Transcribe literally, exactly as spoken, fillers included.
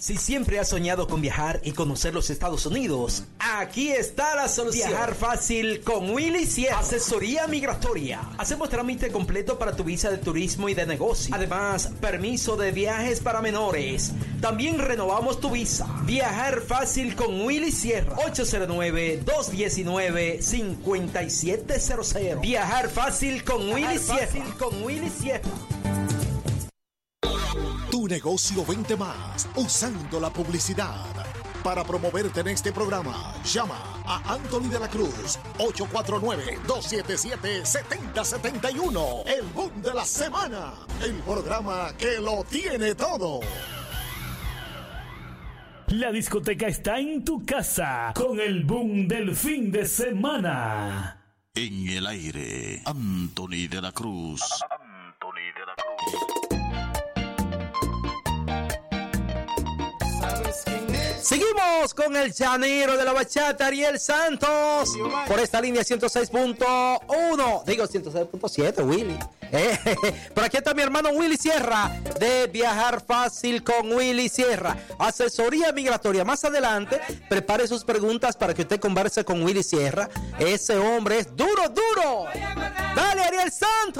Si siempre has soñado con viajar y conocer los Estados Unidos, aquí está la solución. Viajar fácil con Willy Sierra. Asesoría migratoria. Hacemos trámite completo para tu visa de turismo y de negocio. Además, permiso de viajes para menores. También renovamos tu visa. Viajar fácil con Willy Sierra. ocho cero nueve, dos uno nueve, cinco siete cero cero. Viajar fácil con Viajar Willy fácil Sierra. con Willy Sierra. Tu negocio vende más usando la publicidad. Para promoverte en este programa, llama a Anthony de la Cruz, ocho cuatro nueve, dos siete siete, siete cero siete uno. El boom de la semana. El programa que lo tiene todo. La discoteca está en tu casa con el boom del fin de semana. En el aire, Anthony de la Cruz. Anthony de la Cruz. Seguimos con el llanero de la bachata, Ariel Santos, por esta línea ciento seis punto uno, digo ciento seis punto siete, Willy. Eh, por aquí está mi hermano Willy Sierra, de Viajar Fácil con Willy Sierra, asesoría migratoria. Más adelante, prepare sus preguntas para que usted converse con Willy Sierra. Ese hombre es duro, duro. Dale, Ariel Santos.